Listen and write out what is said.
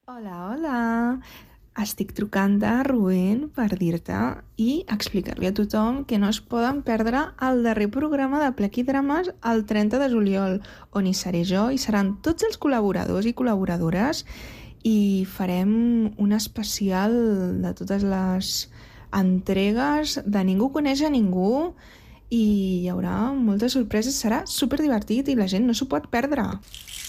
Hola, hola. Estic trucant de Rubén per dir-te i explicar-li a tothom que no es poden perdre el darrer programa de Plec i Drames el 30 de juliol, on hi seré jo i seran tots els col·laboradors i col·laboradores i farem un especial de totes les entregues de Ningú coneix a ningú i hi haurà moltes sorpreses, serà superdivertit i la gent no s'ho pot perdre.